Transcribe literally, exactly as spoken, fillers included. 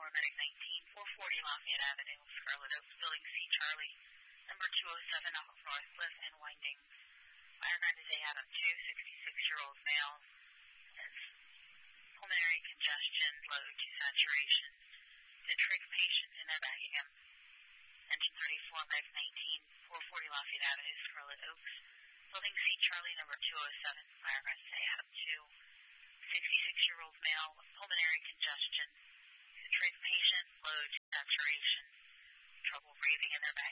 Medic nineteen, four forty Lafayette Avenue, Scarlet Oaks, Building C, Charlie, number two oh seven off of Northcliff and Winding. Fire ground is A Adam two, sixty-six-year-old male, has pulmonary congestion, low to saturation. The trick patient in their back again. Engine thirty-four, Medic nineteen, four forty Lafayette Avenue, Scarlet Oaks, Building C, Charlie, number two oh seven, fire ground is A Adam two, sixty-six-year-old male, pulmonary congestion. The trick patient, low to saturation, trouble breathing in their back.